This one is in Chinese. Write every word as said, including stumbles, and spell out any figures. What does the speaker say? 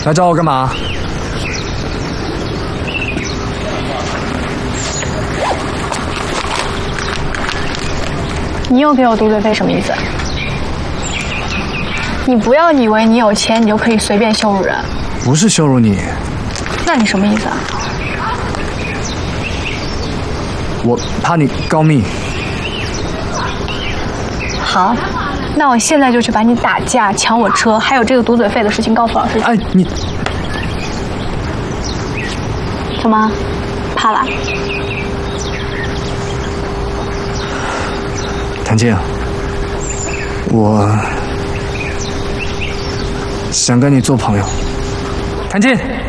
来找我干嘛？ 你又给我堵嘴费什么意思？你不要以为你有钱你就可以随便羞辱人。 不是羞辱你。 那你什么意思啊？ 我怕你告密。 好，那我现在就去把你打架、抢我车，还有这个堵嘴费的事情告诉老师。 哎，你怎么怕了？ 谭静，我想跟你做朋友。谭静。